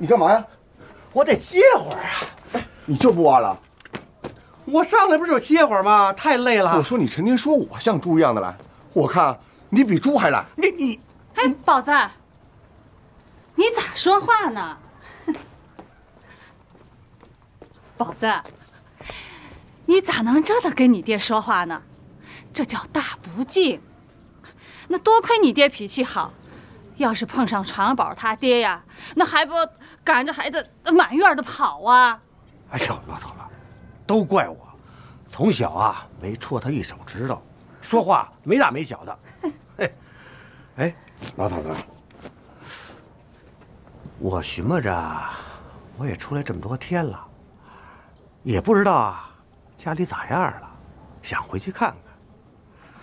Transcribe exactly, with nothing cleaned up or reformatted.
你干嘛呀？ 我得歇会儿啊。 哎，你就不挖了？ 我上来不是就歇会儿吗？太累了。 我说你成天说我像猪一样的来，我看你比猪还懒。 你你， 哎，宝子，你咋说话呢？宝子，你咋能这么跟你爹说话呢？这叫大不敬。那多亏你爹脾气好，要是碰上传宝他爹呀，那还不赶着孩子满院的跑啊！ 哎呦，老头子，都怪我，从小啊没戳他一手指头，说话没大没小的。嘿，哎，老头子，我寻摸着我也出来这么多天了，也不知道啊家里咋样了，想回去看看。